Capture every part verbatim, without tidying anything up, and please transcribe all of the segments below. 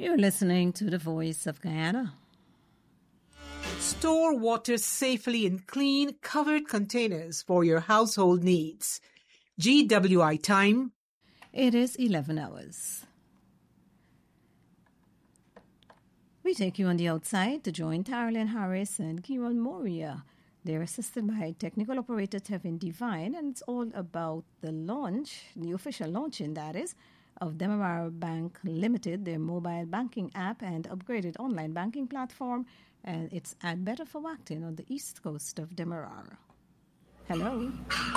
You're listening to the Voice of Guyana. Store water safely in clean, covered containers for your household needs. G W I time. It is eleven hours. We take you on the outside to join Tarlin Harris and Kieran Moria. They're assisted by technical operator Tevin Devine, and it's all about the launch, the official launching, that is, of Demerara Bank Limited, their mobile banking app and upgraded online banking platform, and it's at Better for Wacton on the east coast of Demerara. Hello.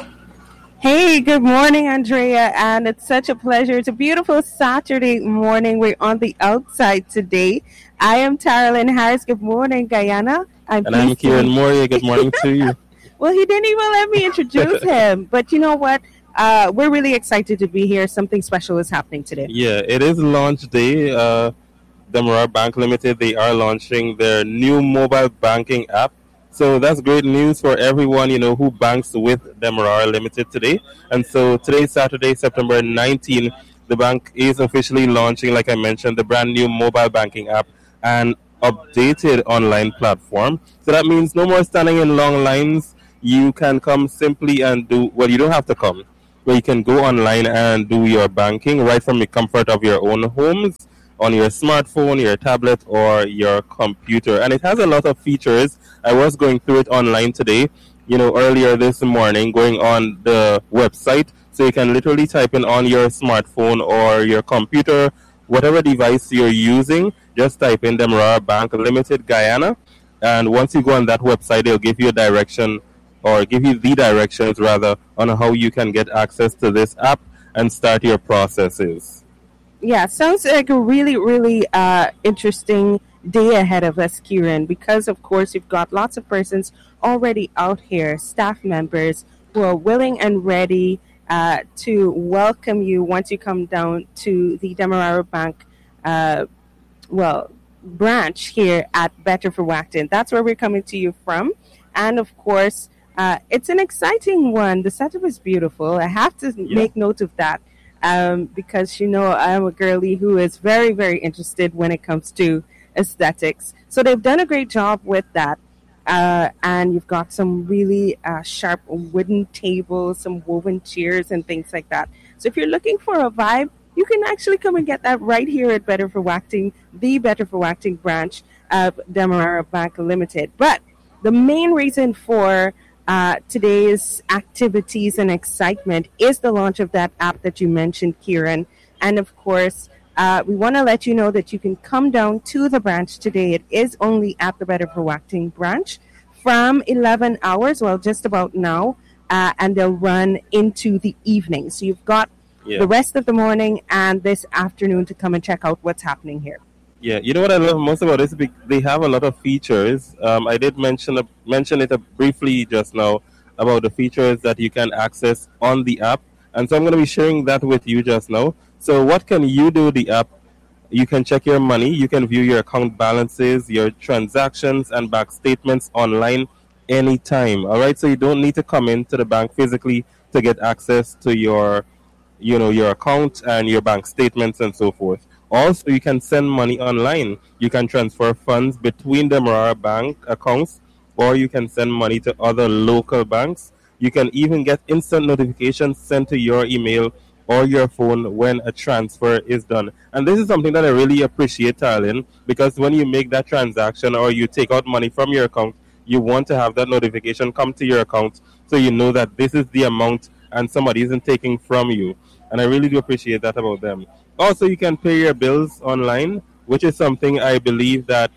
Hey, good morning, Andrea, and it's such a pleasure. It's a beautiful Saturday morning. We're on the outside today. I am Tarlin Harris. Good morning, Guyana. I'm and I'm Kieran Moria. Good morning to you. Well, he didn't even let me introduce him, but you know what? Uh, we're really excited to be here. Something special is happening today. Yeah, it is launch day. Uh, Demerara Bank Limited, they are launching their new mobile banking app. So that's great news for everyone, you know, who banks with Demerara Limited today. And so today, Saturday, September nineteenth, the bank is officially launching, like I mentioned, the brand new mobile banking app and updated online platform. So that means no more standing in long lines. You can come simply and do, well, you don't have to come, where you can go online and do your banking right from the comfort of your own homes, on your smartphone, your tablet, or your computer. And it has a lot of features. I was going through it online today, you know, earlier this morning, going on the website. So you can literally type in on your smartphone or your computer, whatever device you're using, just type in Demerara Bank Limited Guyana. And once you go on that website, they'll give you a direction, or give you the directions rather, on how you can get access to this app and start your processes. Yeah, sounds like a really, really uh, interesting day ahead of us, Kieran, because, of course, you've got lots of persons already out here, staff members, who are willing and ready uh, to welcome you once you come down to the Demerara Bank, uh, well, branch here at Better for Wacton. That's where we're coming to you from. And, of course, uh, it's an exciting one. The setup is beautiful. I have to yeah. make note of that. Um, because, you know, I'm a girly who is very, very interested when it comes to aesthetics. So they've done a great job with that. Uh, and you've got some really uh, sharp wooden tables, some woven chairs and things like that. So if you're looking for a vibe, you can actually come and get that right here at Better for Wacton, the Better for Wacton branch of Demerara Bank Limited. But the main reason for Uh, today's activities and excitement is the launch of that app that you mentioned, Kieran. And of course, uh, we want to let you know that you can come down to the branch today. It is only at the Better for Wacton branch from eleven hours, well, just about now, uh, and they'll run into the evening. So you've got yeah. the rest of the morning and this afternoon to come and check out what's happening here. Yeah, you know what I love most about this? They have a lot of features. Um, I did mention mention it briefly just now about the features that you can access on the app. And so I'm going to be sharing that with you just now. So what can you do with the app? You can check your money. You can view your account balances, your transactions, and bank statements online anytime. All right, so you don't need to come into the bank physically to get access to your, you know, your account and your bank statements and so forth. Also, you can send money online. You can transfer funds between Demerara Bank accounts, or you can send money to other local banks. You can even get instant notifications sent to your email or your phone when a transfer is done. And this is something that I really appreciate, Tarlin, because when you make that transaction or you take out money from your account, you want to have that notification come to your account so you know that this is the amount and somebody isn't taking from you. And I really do appreciate that about them. Also, you can pay your bills online, which is something I believe that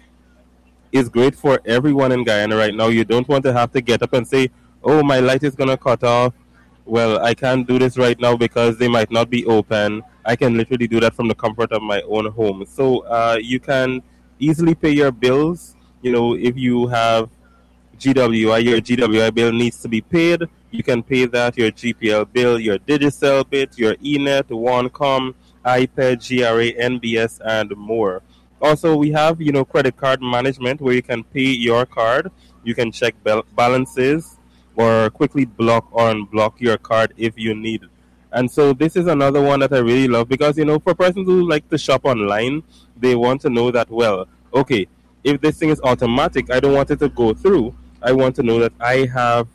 is great for everyone in Guyana right now. You don't want to have to get up and say, oh, my light is going to cut off. Well, I can't do this right now because they might not be open. I can literally do that from the comfort of my own home. So uh, you can easily pay your bills. You know, if you have G W I, your G W I bill needs to be paid. You can pay that, your G P L bill, your Digicel bit, your E N E T, OneCom, iPad, G R A, N B S, and more. Also, we have, you know, credit card management where you can pay your card. You can check bal- balances or quickly block or unblock your card if you need. And so this is another one that I really love because, you know, for persons who like to shop online, they want to know that, well, okay, if this thing is automatic, I don't want it to go through. I want to know that I have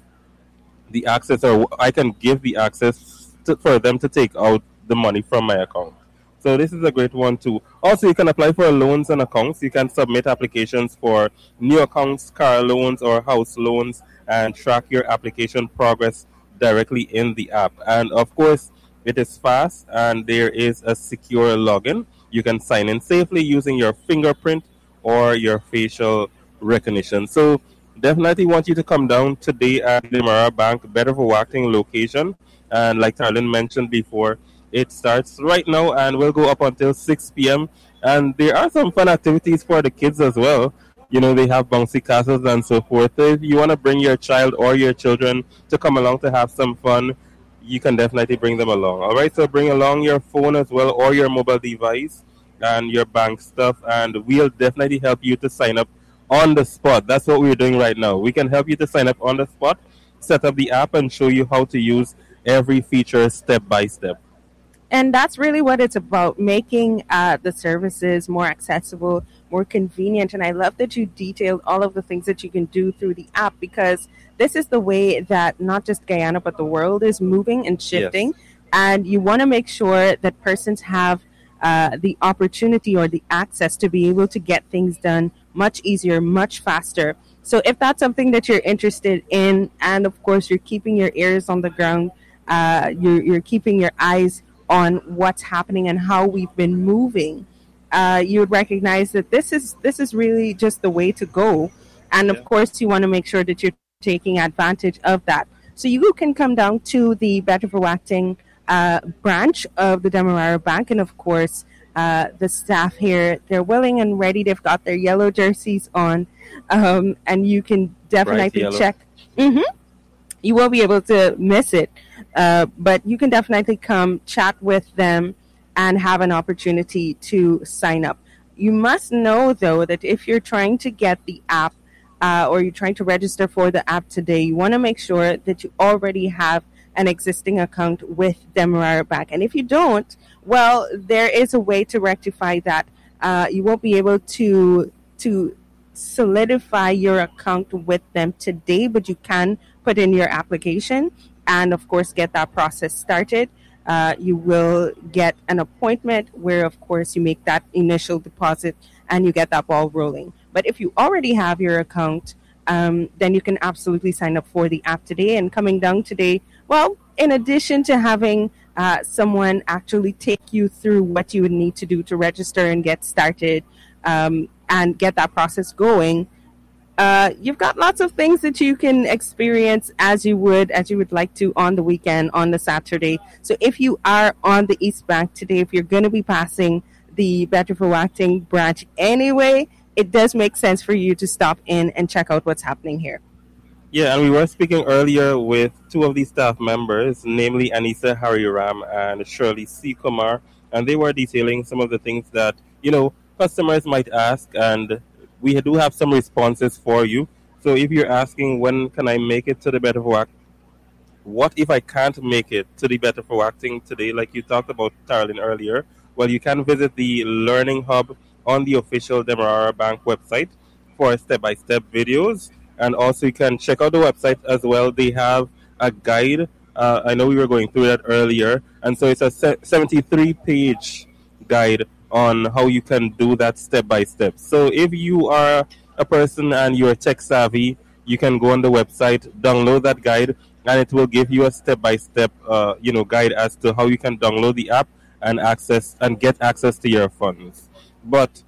the access, or I can give the access to, for them to take out the money from my account. So this is a great one too. Also, you can apply for loans and accounts. You can submit applications for new accounts, car loans, or house loans, and track your application progress directly in the app. And of course, it is fast and there is a secure login. You can sign in safely using your fingerprint or your facial recognition. So definitely want you to come down today at the Demerara Bank Better for Acting location. And like Tarlin mentioned before, it starts right now and will go up until six p.m. And there are some fun activities for the kids as well. You know, they have bouncy castles and so forth. So if you want to bring your child or your children to come along to have some fun, you can definitely bring them along. All right, so bring along your phone as well or your mobile device and your bank stuff, and we'll definitely help you to sign up on the spot. That's what we're doing right now. We can help you to sign up on the spot, set up the app, and show you how to use every feature step by step. And that's really what it's about, making uh, the services more accessible, more convenient. And I love that you detailed all of the things that you can do through the app, because this is the way that not just Guyana, but the world is moving and shifting. Yes. And you want to make sure that persons have uh, the opportunity or the access to be able to get things done much easier, much faster. So if that's something that you're interested in, and of course you're keeping your ears on the ground, uh, you're, you're keeping your eyes on what's happening and how we've been moving, uh, you would recognize that this is this is really just the way to go. And of yeah. course, you want to make sure that you're taking advantage of that. So you can come down to the Better for Acting uh, branch of the Demerara Bank, and of course, uh, the staff here, they're willing and ready. They've got their yellow jerseys on, um, and you can definitely check. Mm-hmm. You won't be able to miss it. Uh, but you can definitely come chat with them and have an opportunity to sign up. You must know, though, that if you're trying to get the app uh, or you're trying to register for the app today, you want to make sure that you already have an existing account with Demerara Bank. And if you don't, well, there is a way to rectify that. Uh, you won't be able to to solidify your account with them today, but you can put in your application and, of course, get that process started. Uh, you will get an appointment where, of course, you make that initial deposit and you get that ball rolling. But if you already have your account, um, then you can absolutely sign up for the app today. And coming down today, well, in addition to having uh, someone actually take you through what you would need to do to register and get started um, and get that process going, Uh, you've got lots of things that you can experience as you would as you would like to on the weekend, on the Saturday. So if you are on the East Bank today, if you're going to be passing the Better for Acting branch anyway, it does make sense for you to stop in and check out what's happening here. Yeah, and we were speaking earlier with two of the staff members, namely Anissa Hariram and Shirley C. Kumar, and they were detailing some of the things that, you know, customers might ask, and we do have some responses for you. So if you're asking, when can I make it to the Better for Acting? What if I can't make it to the Better for Acting today, like you talked about, Tarlin, earlier? Well, you can visit the Learning Hub on the official Demerara Bank website for step-by-step videos. And also you can check out the website as well. They have a guide. Uh, I know we were going through that earlier. And so it's a seventy-three page guide on how you can do that step by step. So if you are a person and you're tech savvy, you can go on the website, download that guide, and it will give you a step by step, uh, you know, guide as to how you can download the app and access and get access to your funds. But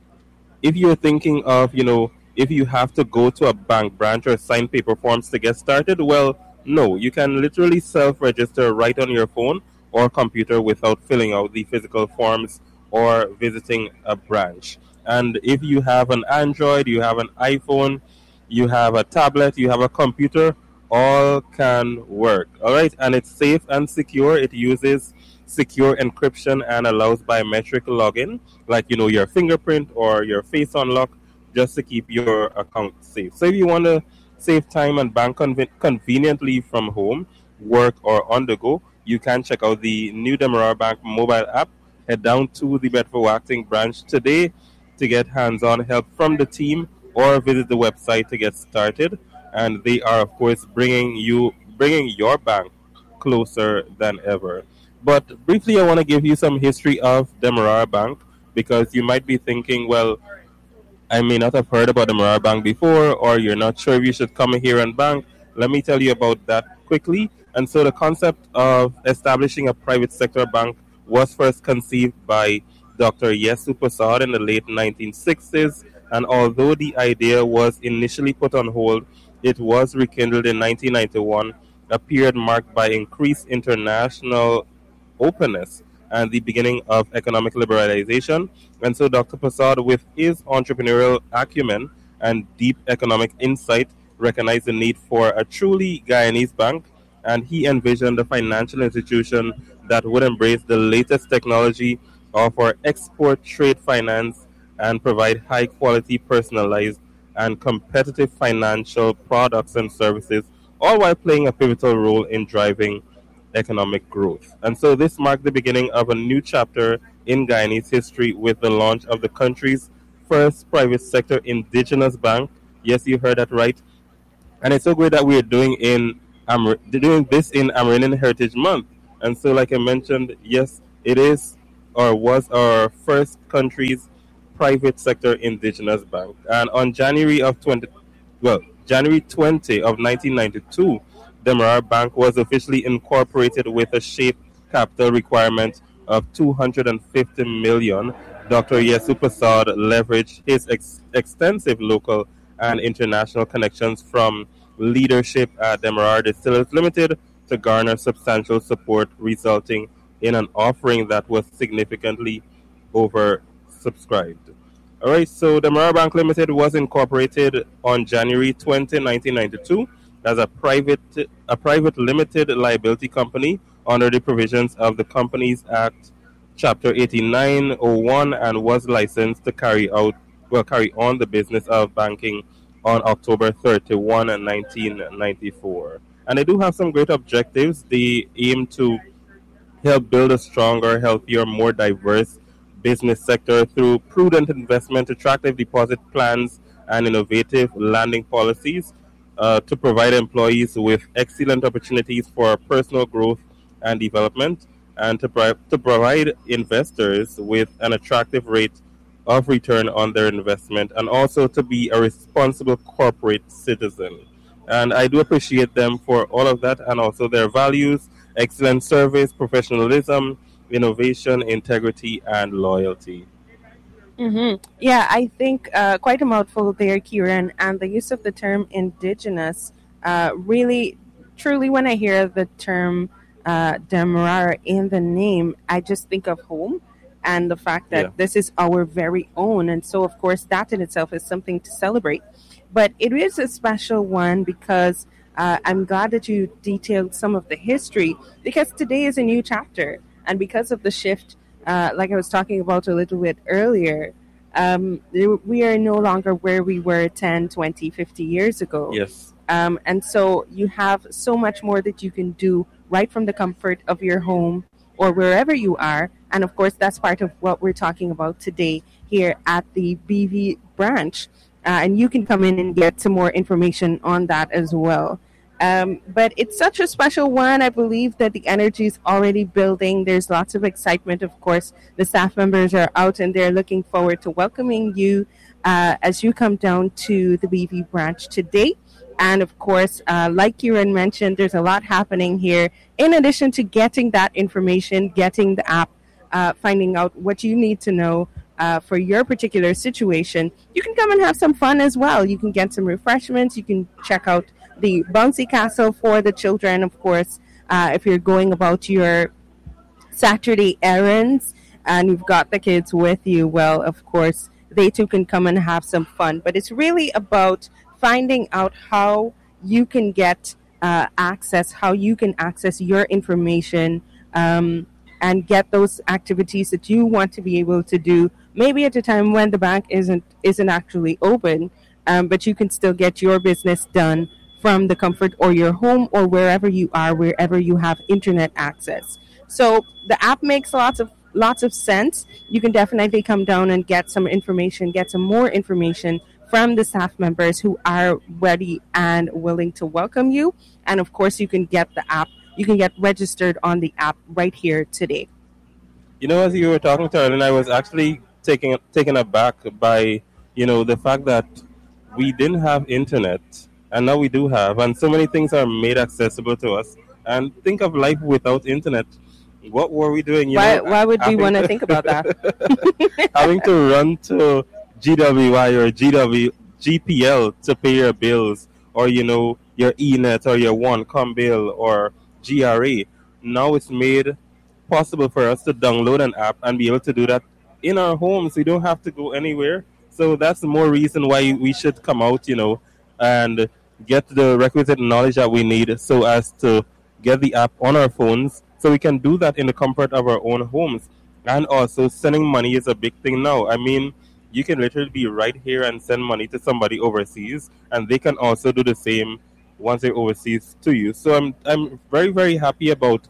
if you're thinking of, you know, if you have to go to a bank branch or sign paper forms to get started, well, no, you can literally self-register right on your phone or computer without filling out the physical forms or visiting a branch. And if you have an Android, you have an iPhone, you have a tablet, you have a computer, all can work. All right, and it's safe and secure. It uses secure encryption and allows biometric login, like, you know, your fingerprint or your face unlock, just to keep your account safe. So if you want to save time and bank conven- conveniently from home, work, or on the go, you can check out the new Demerara Bank mobile app. Head down to the Bedford Waxing branch today to get hands-on help from the team, or visit the website to get started. And they are, of course, bringing you, bringing your bank closer than ever. But briefly, I want to give you some history of Demerara Bank, because you might be thinking, well, I may not have heard about Demerara Bank before, or you're not sure if you should come here and bank. Let me tell you about that quickly. And so the concept of establishing a private sector bank was first conceived by Doctor Yesu Prasad in the late nineteen sixties, and although the idea was initially put on hold, it was rekindled in nineteen ninety-one, a period marked by increased international openness and the beginning of economic liberalization. And so Doctor Prasad, with his entrepreneurial acumen and deep economic insight, recognized the need for a truly Guyanese bank, and he envisioned a financial institution that would embrace the latest technology, offer export trade finance, and provide high-quality, personalized, and competitive financial products and services, all while playing a pivotal role in driving economic growth. And so this marked the beginning of a new chapter in Guyanese history with the launch of the country's first private sector indigenous bank. Yes, you heard that right. And it's so great that we are doing in Amar- doing this in Amerindian Heritage Month. And so, like I mentioned, yes, it is or was our first country's private sector indigenous bank. And on January of twenty, well, January twentieth of nineteen ninety-two, Demerara Bank was officially incorporated with a shape capital requirement of two hundred fifty million. Doctor Yesu Prasad leveraged his ex- extensive local and international connections from leadership at Demerara Distillers Limited to garner substantial support, resulting in an offering that was significantly oversubscribed. All right, so Demerara Bank Limited was incorporated on January twentieth, nineteen ninety-two, as a private a private limited liability company under the provisions of the Companies Act, Chapter eighty-nine oh one, and was licensed to carry out well carry on the business of banking on October thirty-first, nineteen ninety-four. And they do have some great objectives. They aim to help build a stronger, healthier, more diverse business sector through prudent investment, attractive deposit plans, and innovative lending policies, uh, to provide employees with excellent opportunities for personal growth and development, and to, pro- to provide investors with an attractive rate of return on their investment, and also to be a responsible corporate citizen. And I do appreciate them for all of that, and also their values: excellent service, professionalism, innovation, integrity, and loyalty. Mm-hmm. Yeah, I think uh, quite a mouthful there, Kieran, and the use of the term indigenous uh, really, truly, when I hear the term uh, Demerara in the name, I just think of home and the fact that Yeah. this is our very own. And so, of course, that in itself is something to celebrate. But it is a special one because uh, I'm glad that you detailed some of the history, because today is a new chapter. And because of the shift, uh, like I was talking about a little bit earlier, um, we are no longer where we were ten, twenty, fifty years ago. Yes. Um, and so you have so much more that you can do right from the comfort of your home or wherever you are. And of course, that's part of what we're talking about today here at the B V branch. Uh, and you can come in and get some more information on that as well. Um, but it's such a special one. I believe that the energy is already building. There's lots of excitement. Of course, the staff members are out and they're looking forward to welcoming you uh, as you come down to the B V branch today. And of course, uh, like Kieran mentioned, there's a lot happening here. In addition to getting that information, getting the app, uh, finding out what you need to know uh, for your particular situation, you can come and have some fun as well. You can get some refreshments. You can check out the bouncy castle for the children, of course, uh, if you're going about your Saturday errands and you've got the kids with you, well, of course, they too can come and have some fun. But it's really about finding out how you can get uh, access, how you can access your information um, and get those activities that you want to be able to do, maybe at a time when the bank isn't isn't actually open, um, but you can still get your business done from the comfort or your home or wherever you are, wherever you have internet access. So the app makes lots of lots of sense. You can definitely come down and get some information, get some more information from the staff members who are ready and willing to welcome you. And of course, you can get the app, you can get registered on the app right here today. You know, as you were talking to her, and I was actually taken taken aback by, you know, the fact that we didn't have internet, and now we do have, and so many things are made accessible to us. And think of life without internet. What were we doing? You why, know, why would we want to think about that? Having to run to G W Y or G W G P L to pay your bills, or, you know, your E-net or your Onecom bill or G R A. Now it's made possible for us to download an app and be able to do that in our homes. We don't have to go anywhere. So that's more reason why we should come out, you know, and get the requisite knowledge that we need so as to get the app on our phones, so we can do that in the comfort of our own homes. And also, sending money is a big thing now. I mean, you can literally be right here and send money to somebody overseas, and they can also do the same once they're overseas to you. So I'm I'm very, very happy about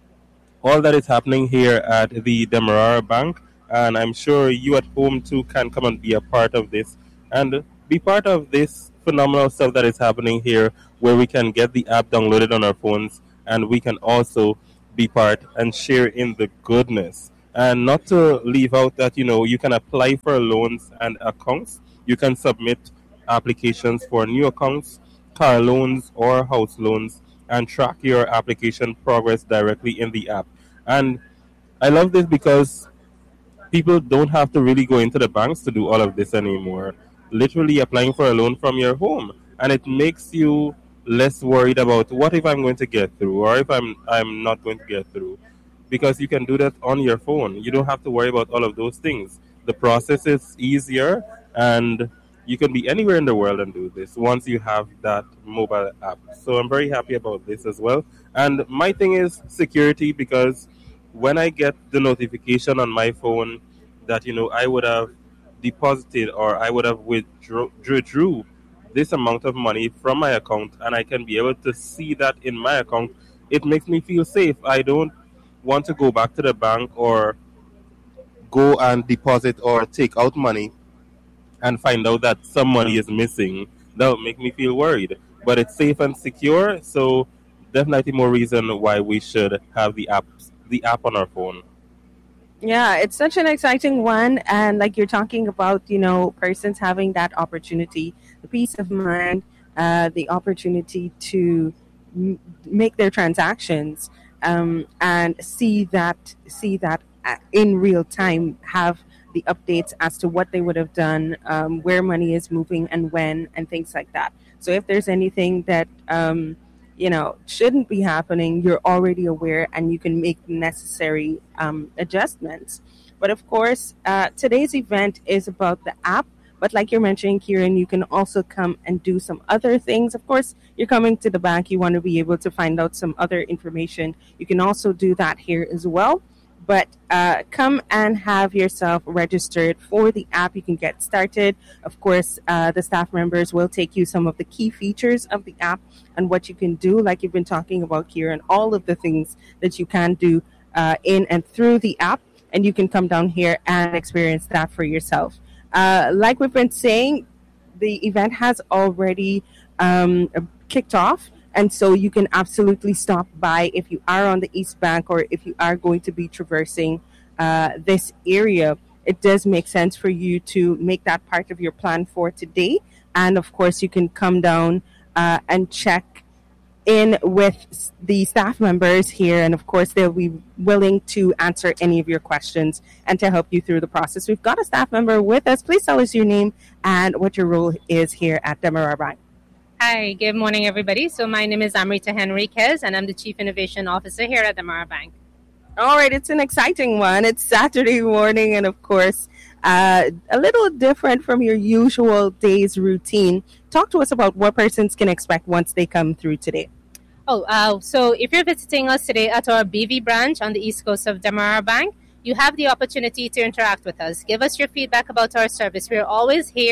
all that is happening here at the Demerara Bank, and I'm sure you at home too can come and be a part of this and be part of this phenomenal stuff that is happening here, where we can get the app downloaded on our phones, and we can also be part and share in the goodness. And not to leave out that, you know, you can apply for loans and accounts. You can submit applications for new accounts, car loans, or house loans, and track your application progress directly in the app. And I love this because people don't have to really go into the banks to do all of this anymore. Literally applying for a loan from your home. And it makes you less worried about what if I'm going to get through, or if I'm I'm not going to get through. Because you can do that on your phone. You don't have to worry about all of those things. The process is easier, and you can be anywhere in the world and do this once you have that mobile app. So I'm very happy about this as well. And my thing is security, because when I get the notification on my phone that, you know, I would have deposited or I would have withdrew drew this amount of money from my account, and I can be able to see that in my account, it makes me feel safe. I don't want to go back to the bank or go and deposit or take out money and find out that some money is missing. That would make me feel worried. But it's safe and secure, so definitely more reason why we should have the app, the app on our phone. Yeah, it's such an exciting one. And like you're talking about, you know, persons having that opportunity, the peace of mind, uh, the opportunity to m- make their transactions um, and see that, see that in real time, have the updates as to what they would have done, um, where money is moving and when, and things like that. So if there's anything that, um, you know, shouldn't be happening, you're already aware and you can make necessary um, adjustments. But of course, uh, today's event is about the app. But like you're mentioning, Kieran, you can also come and do some other things. Of course, you're coming to the bank. You want to be able to find out some other information. You can also do that here as well. But uh, come and have yourself registered for the app. You can get started. Of course, uh, the staff members will take you some of the key features of the app and what you can do, like you've been talking about here, and all of the things that you can do uh, in and through the app. And you can come down here and experience that for yourself. Uh, like we've been saying, the event has already um, kicked off. And so you can absolutely stop by if you are on the East Bank or if you are going to be traversing uh, this area. It does make sense for you to make that part of your plan for today. And of course, you can come down uh, and check in with the staff members here. And of course, they'll be willing to answer any of your questions and to help you through the process. We've got a staff member with us. Please tell us your name and what your role is here at Demerara Bank. Hi, good morning, everybody. So my name is Amrita Henriquez, and I'm the Chief Innovation Officer here at Demerara Bank. All right, it's an exciting one. It's Saturday morning, and of course, uh, a little different from your usual day's routine. Talk to us about what persons can expect once they come through today. Oh, uh, so if you're visiting us today at our B V branch on the east coast of Demerara Bank, you have the opportunity to interact with us. Give us your feedback about our service. We're always here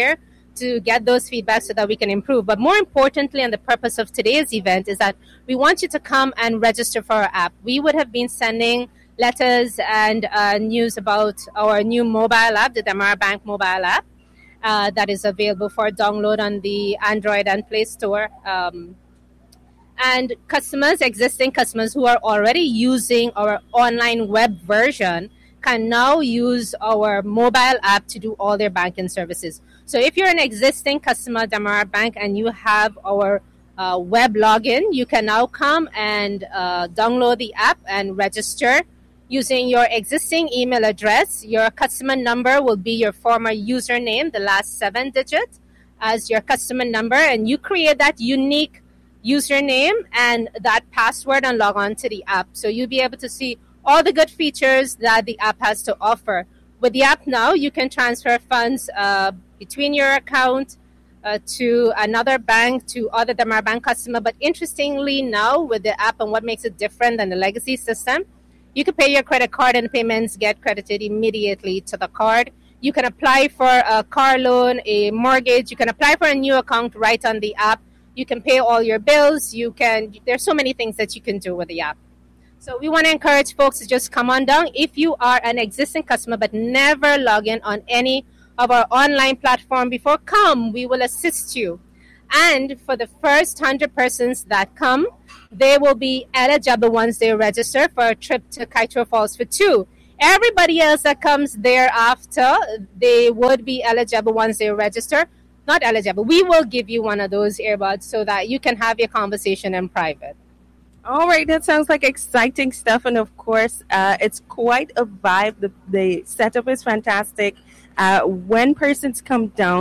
to get those feedbacks so that we can improve. But more importantly, and the purpose of today's event is that we want you to come and register for our app. We would have been sending letters and uh, news about our new mobile app, the Damara Bank mobile app, uh, that is available for download on the Android and Play Store. Um, and customers, existing customers who are already using our online web version can now use our mobile app to do all their banking services. So if you're an existing customer at Damara Bank and you have our uh, web login, you can now come and uh, download the app and register using your existing email address. Your customer number will be your former username, the last seven digits, as your customer number, and you create that unique username and that password and log on to the app. So you'll be able to see all the good features that the app has to offer. With the app now, you can transfer funds uh, between your account uh, to another bank, to other Damara Bank customer. But interestingly now, with the app and what makes it different than the legacy system, you can pay your credit card and payments get credited immediately to the card. You can apply for a car loan, a mortgage. You can apply for a new account right on the app. You can pay all your bills. You can. There's so many things that you can do with the app. So we want to encourage folks to just come on down. If you are an existing customer but never log in on any of our online platform before, come. We will assist you. And for the first one hundred persons that come, they will be eligible once they register for a trip to Kaito Falls for two. Everybody else that comes thereafter, they would be eligible once they register. Not eligible. We will give you one of those earbuds so that you can have your conversation in private. All right, that sounds like exciting stuff. And of course, uh, it's quite a vibe. The, the setup is fantastic. Uh, when persons come down,